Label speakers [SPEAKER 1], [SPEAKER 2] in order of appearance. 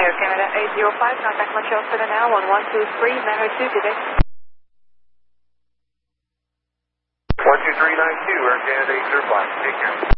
[SPEAKER 1] Air Canada 805, contact Montreal Center now, 1123, Manor 2 today.
[SPEAKER 2] 12392, Air Canada 805, take care.